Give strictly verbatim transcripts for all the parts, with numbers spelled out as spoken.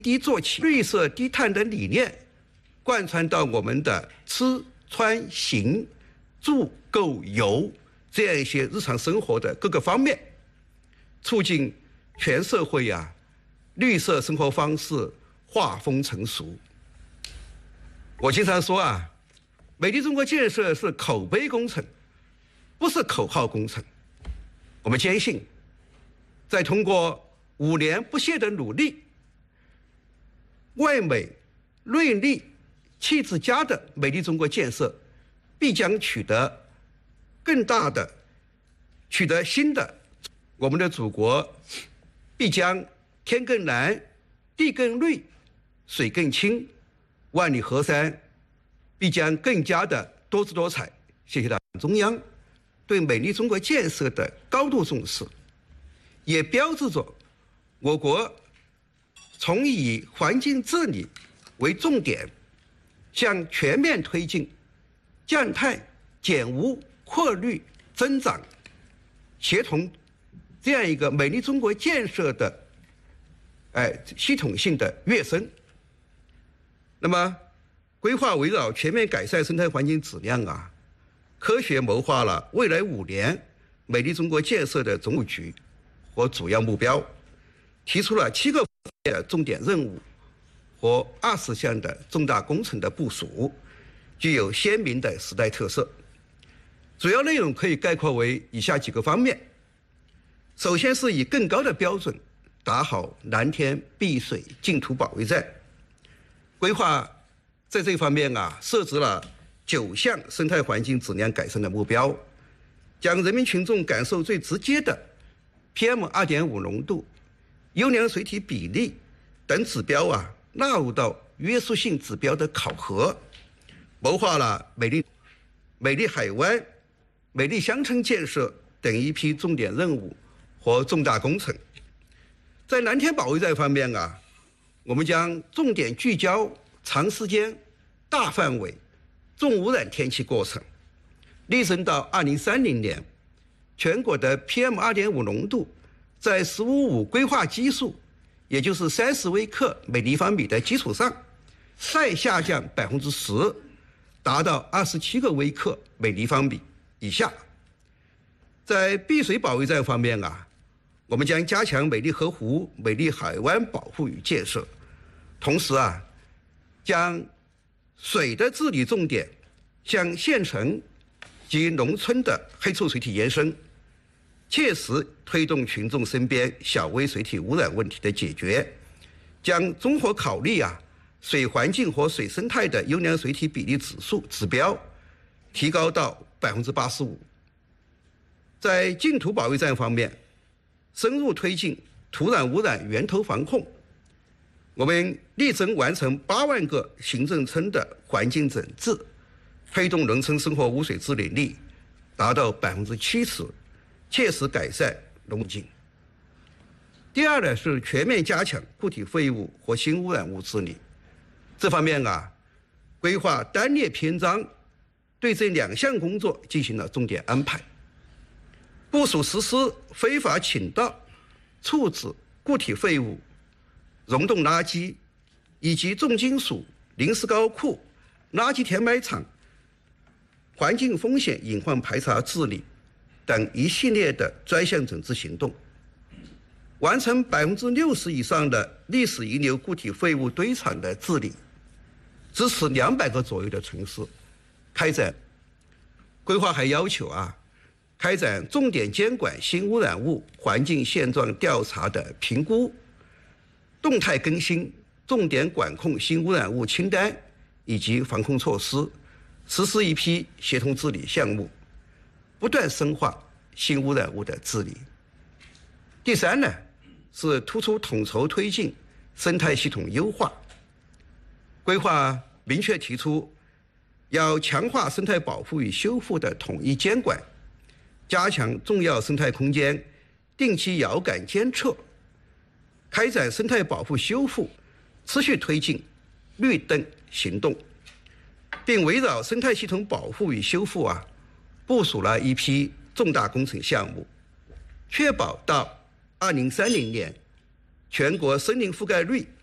低做起，绿色低碳的理念贯穿到我们的吃穿行住购游这样一些日常生活的各个方面，促进全社会啊绿色生活方式画风成熟。我经常说啊，美丽中国建设是口碑工程，不是口号工程。我们坚信，在通过五年不懈的努力，外美锐利气质佳的美丽中国建设必将取得更大的取得新的，我们的祖国必将天更蓝地更绿水更清，万里河山必将更加的多姿多彩。谢谢党中央对美丽中国建设的高度重视，也标志着我国从以环境治理为重点，向全面推进降碳、减污、扩绿、增长协同这样一个美丽中国建设的哎系统性的跃升。那么，规划围绕全面改善生态环境质量啊，科学谋划了未来五年美丽中国建设的总布局和主要目标，提出了七个重点任务和二十项的重大工程的部署，具有鲜明的时代特色。主要内容可以概括为以下几个方面：首先是以更高的标准打好蓝天碧水净土保卫战。规划在这方面啊，设置了九项生态环境质量改善的目标，将人民群众感受最直接的 P M 二点五 浓度、优良水体比例等指标啊纳入到约束性指标的考核，谋划了美丽、美丽海湾、美丽乡村建设等一批重点任务和重大工程。在蓝天保卫战方面啊，我们将重点聚焦长时间、大范围、重污染天气过程，力争到二零三零年，全国的 P M 二点五 浓度在十五五规划基数，也就是三十微克每立方米的基础上，再下降百分之十，达到二十七个微克每立方米以下。在碧水保卫战方面啊，我们将加强美丽河湖、美丽海湾保护与建设，同时啊，将水的治理重点向县城及农村的黑臭水体延伸，切实推动群众身边小微水体污染问题的解决，将综合考虑啊水环境和水生态的优良水体比例指数指标提高到百分之八十五。在净土保卫战方面，深入推进土壤污染源头防控，我们力争完成八万个行政村的环境整治，推动农村生活污水治理率达到百分之七十，切实改善农环境。第二呢是全面加强固体废物和新污染物治理。这方面啊，规划单列篇章对这两项工作进行了重点安排，部署实施非法倾倒、处置固体废物、溶洞垃圾以及重金属、临时高库、垃圾填埋场、环境风险隐患排查治理等一系列的专项整治行动，完成百分之六十以上的历史遗留固体废物堆场的治理，支持两百个左右的城市开展。规划还要求啊，开展重点监管新污染物环境现状调查的评估，动态更新重点管控新污染物清单以及防控措施，实施一批协同治理项目，不断深化新污染物的治理。第三呢，是突出统筹推进生态系统优化。规划明确提出，要强化生态保护与修复的统一监管，加强重要生态空间定期遥感监测，开展生态保护修复，持续推进绿灯行动，并围绕生态系统保护与修复啊，部署了一批重大工程项目，确保到二零三零年全国森林覆盖率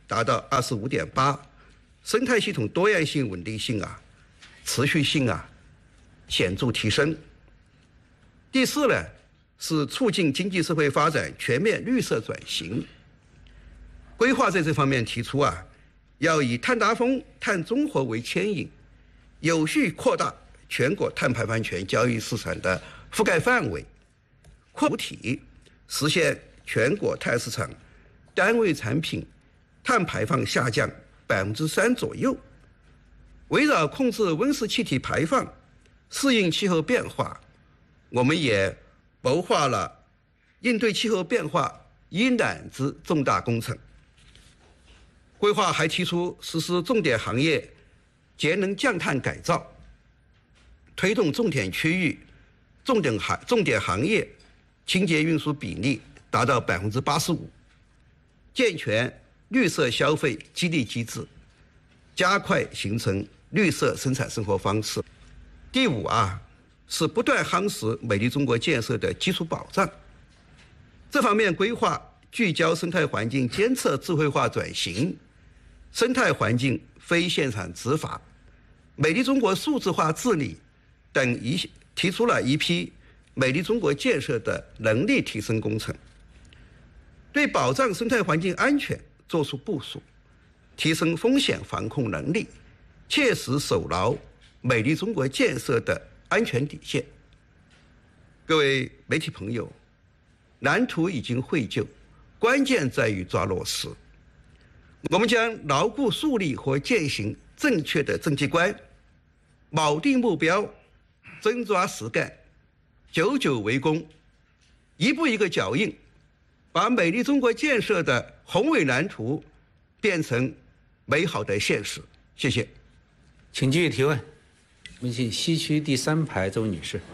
达到二十五点八，生态系统多样性、稳定性啊、持续性啊显著提升。第四呢，是促进经济社会发展全面绿色转型。规划在这方面提出啊，要以碳达峰、碳中和为牵引，有序扩大全国碳排放权交易市场的覆盖范围，扩体，实现全国碳市场单位产品碳排放下降百分之三左右。围绕控制温室气体排放、适应气候变化，我们也谋划了应对气候变化一揽子重大工程。规划还提出实施重点行业节能降碳改造，推动重点区域、重点行重点行业清洁运输比例达到百分之八十五，健全绿色消费激励机制，加快形成绿色生产生活方式。第五啊，是不断夯实美丽中国建设的基础保障。这方面规划聚焦生态环境监测智慧化转型、生态环境非现场执法、美丽中国数字化治理等一提出了一批美丽中国建设的能力提升工程，对保障生态环境安全作出部署，提升风险防控能力，切实守牢美丽中国建设的安全底线。各位媒体朋友，蓝图已经绘就，关键在于抓落实。我们将牢固树立和践行正确的政绩观，铆定目标，真抓实干，久久为功，一步一个脚印，把美丽中国建设的宏伟蓝图变成美好的现实。谢谢。 请继续提问。我们请西区第三排这位女士。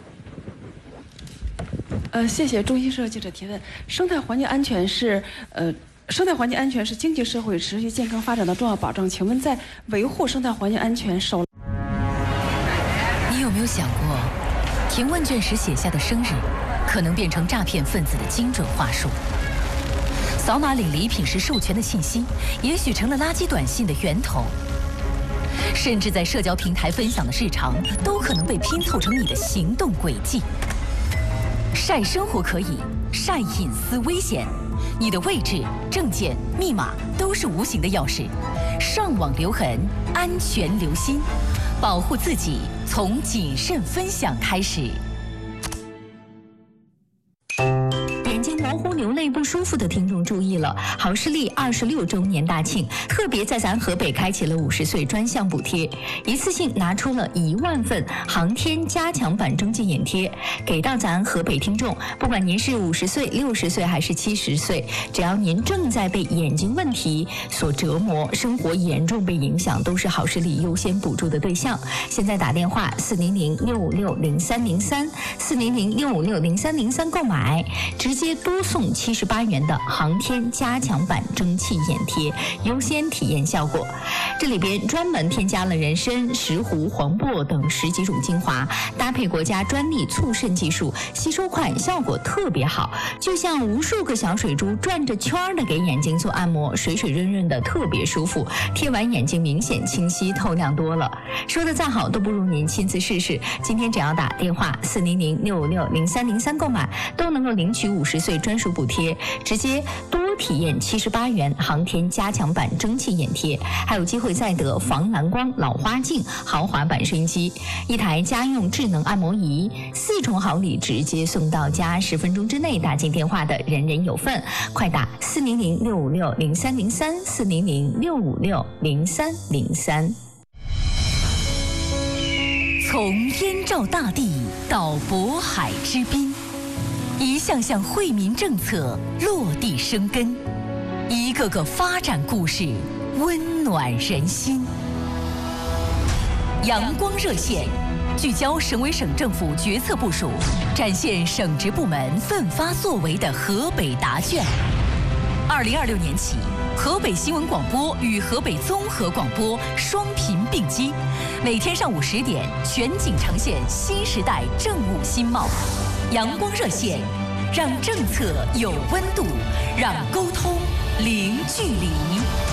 呃，谢谢中新社记者提问。生态环境安全是呃。生态环境安全是经济社会持续健康发展的重要保障。请问，在维护生态环境安全首， 你有没有想过，填问卷时写下的生日，可能变成诈骗分子的精准话术？扫码领礼品时授权的信息，也许成了垃圾短信的源头。甚至在社交平台分享的日常，都可能被拼凑成你的行动轨迹。晒生活可以，晒隐私危险。你的位置、证件、密码都是无形的钥匙，上网留痕，安全留心，保护自己从谨慎分享开始。眼睛模糊、流泪不舒服的听众注意了，好视力二十六周年大庆，特别在咱河北开启了五十岁专项补贴，一次性拿出了一万份航天加强版征集眼贴，给到咱河北听众。不管您是五十岁、六十岁还是七十岁，只要您正在被眼睛问题所折磨，生活严重被影响，都是好视力优先补助的对象。现在打电话四零零六五六零三零三四零零六五六零三零三购买，直接多送七十八元的航天加强版蒸汽眼贴，优先体验效果。这里边专门添加了人参、石斛、黄柏等十几种精华，搭配国家专利促渗技术，吸收快，效果特别好，就像无数个小水珠转着圈的给眼睛做按摩，水水润润的，特别舒服。贴完眼睛明显清晰透亮多了。说的再好都不如您亲自试试。今天只要打电话四零零六五六零三零三购买，都能够领取五十岁专属补贴，直接多体验七十八元航天加强版蒸汽眼贴，还有机会再得防蓝光老花镜豪华版收音机，一台家用智能按摩仪，四重好礼直接送到家，十分钟之内打进电话的人人有份。快打四零零六五六零三零三四零零六五六零三零三。从燕赵大地到渤海之滨，一项项惠民政策落地生根，一个个发展故事温暖人心。阳光热线聚焦省委省政府决策部署，展现省直部门奋发作为的河北答卷。二零二六年起，河北新闻广播与河北综合广播双频并机，每天上午十点全景呈现新时代政务新貌。阳光热线，让政策有温度，让沟通零距离。